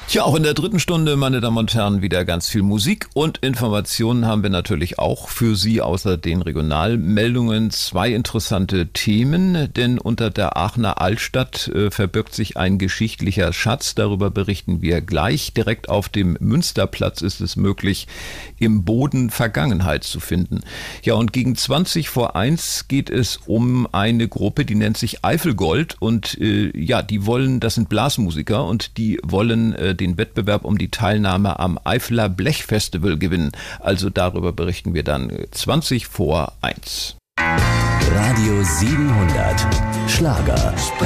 Ja, auch in der dritten Stunde, meine Damen und Herren, wieder ganz viel Musik und Informationen haben wir natürlich auch für Sie, außer den Regionalmeldungen. Zwei interessante Themen, denn unter der Aachener Altstadt verbirgt sich ein geschichtlicher Schatz. Darüber berichten wir gleich. Direkt auf dem Münsterplatz ist es möglich, im Boden Vergangenheit zu finden. Ja, und gegen 1:20 geht es um eine Gruppe, die nennt sich Eifelgold und die wollen, das sind Blasmusiker und die wollen den Wettbewerb um die Teilnahme am Eifeler Blechfestival gewinnen. Also darüber berichten wir dann 1:20. Radio 700 Schlager.